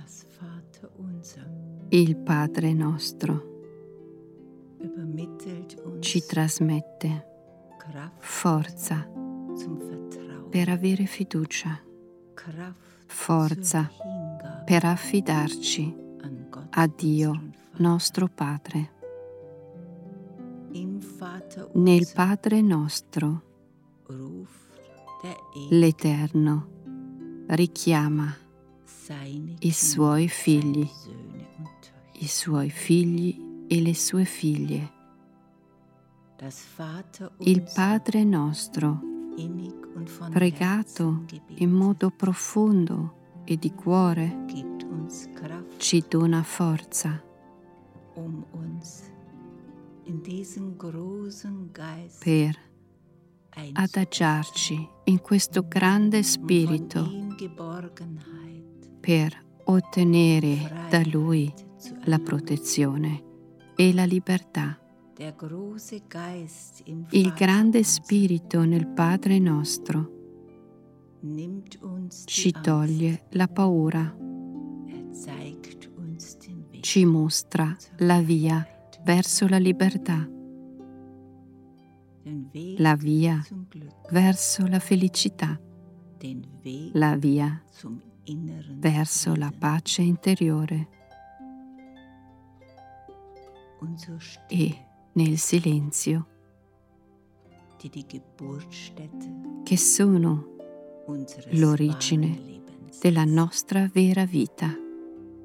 Il Padre nostro ci trasmette forza per avere fiducia, forza per affidarci a Dio nostro Padre. Nel Padre nostro l'Eterno richiama i suoi figli e le sue figlie. Il Padre nostro, pregato in modo profondo e di cuore, ci dona forza per adagiarci in questo grande spirito, per ottenere da Lui la protezione e la libertà. Il grande spirito nel Padre nostro ci toglie la paura, ci mostra la via verso la libertà, la via verso la felicità, la via verso la pace interiore. E nel silenzio, che sono l'origine della nostra vera vita.